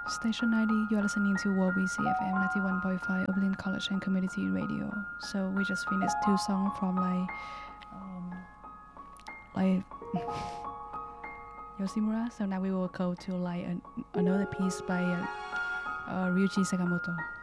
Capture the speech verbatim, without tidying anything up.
Station ninety, you're listening to W B C F M ninety-one point five Oberlin College and Community Radio. So we just finished two songs from like um, like Yoshimura. So now we will go to like an, another piece by uh, uh, Ryuichi Sakamoto.